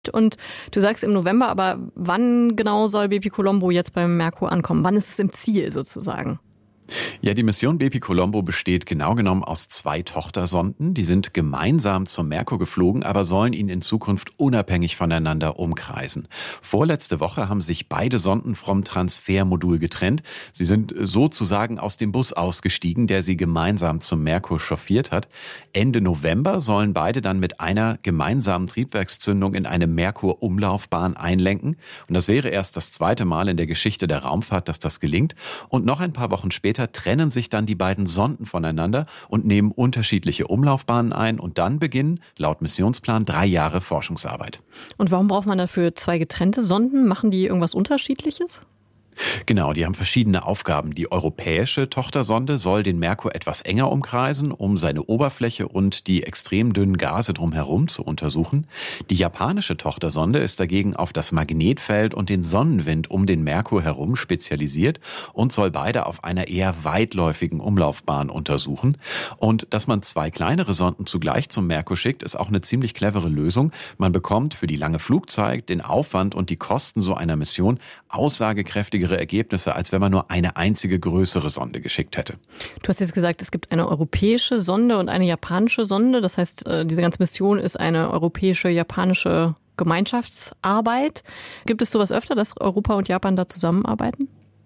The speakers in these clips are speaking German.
Und du sagst im November, aber wann genau soll Bepicolombo jetzt beim Merkur ankommen? Wann ist es im Ziel sozusagen? Ja, die Mission Bepicolombo besteht genau genommen aus 2 Tochtersonden. Die sind gemeinsam zum Merkur geflogen, aber sollen ihn in Zukunft unabhängig voneinander umkreisen. Vorletzte Woche haben sich beide Sonden vom Transfermodul getrennt. Sie sind sozusagen aus dem Bus ausgestiegen, der sie gemeinsam zum Merkur chauffiert hat. Ende November sollen beide dann mit einer gemeinsamen Triebwerkszündung in eine Merkur-Umlaufbahn einlenken. Und das wäre erst das 2. Mal in der Geschichte der Raumfahrt, dass das gelingt. Und noch ein paar Wochen später trennen sich dann die beiden Sonden voneinander und nehmen unterschiedliche Umlaufbahnen ein. Und dann beginnen, laut Missionsplan, 3 Jahre Forschungsarbeit. Und warum braucht man dafür 2 getrennte Sonden? Machen die irgendwas Unterschiedliches? Genau, die haben verschiedene Aufgaben. Die europäische Tochtersonde soll den Merkur etwas enger umkreisen, um seine Oberfläche und die extrem dünnen Gase drumherum zu untersuchen. Die japanische Tochtersonde ist dagegen auf das Magnetfeld und den Sonnenwind um den Merkur herum spezialisiert und soll beide auf einer eher weitläufigen Umlaufbahn untersuchen. Und dass man 2 kleinere Sonden zugleich zum Merkur schickt, ist auch eine ziemlich clevere Lösung. Man bekommt für die lange Flugzeit, den Aufwand und die Kosten so einer Mission aussagekräftige Ergebnisse, als wenn man nur eine einzige größere Sonde geschickt hätte. Du hast jetzt gesagt, es gibt eine europäische Sonde und eine japanische Sonde. Das heißt, diese ganze Mission ist eine europäische-japanische Gemeinschaftsarbeit. Gibt es sowas öfter, dass Europa und Japan da zusammenarbeiten?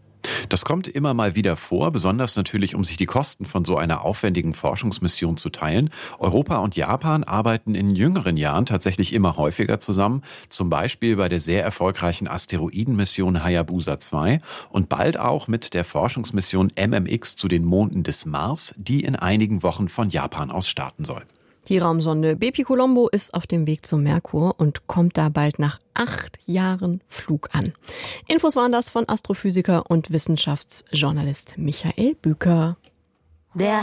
Das kommt immer mal wieder vor, besonders natürlich, um sich die Kosten von so einer aufwendigen Forschungsmission zu teilen. Europa und Japan arbeiten in jüngeren Jahren tatsächlich immer häufiger zusammen, zum Beispiel bei der sehr erfolgreichen Asteroidenmission Hayabusa 2 und bald auch mit der Forschungsmission MMX zu den Monden des Mars, die in einigen Wochen von Japan aus starten soll. Die Raumsonde Bepicolombo ist auf dem Weg zum Merkur und kommt da bald nach 8 Jahren Flug an. Infos waren das von Astrophysiker und Wissenschaftsjournalist Michael Büker. Der